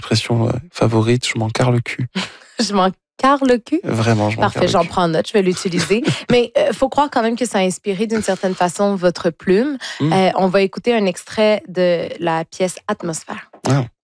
expression favorite, je m'en carre le cul. Je m'en carre le cul? Vraiment, je m'en carre Parfait, le j'en cul. prends note, je vais l'utiliser. Mais faut croire quand même que ça a inspiré d'une certaine façon votre plume. On va écouter un extrait de la pièce Atmosphère. Ah.